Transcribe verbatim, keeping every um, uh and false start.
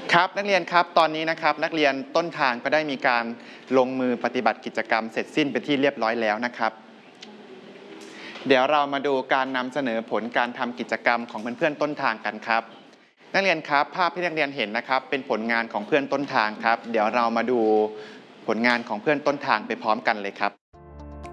ครับนักเรียนครับตอนนี้นะครับนักเรียนต้นทางก็ได้มีการลงมือปฏิบัติกิจกรรมเสร็จสิ้นเป็นที่เรียบร้อยแล้วนะครับเดี๋ยวเรามาดูการนำเสนอผลการทำกิจกรรมของเพื่อนๆต้นทางกันครับนักเรียนครับภาพที่นักเรียนเห็นนะครับเป็นผลงานของเพื่อนต้นทางครับเดี๋ยวเรามาดูผลงานของเพื่อนต้นทางไปพร้อมกันเลยครับ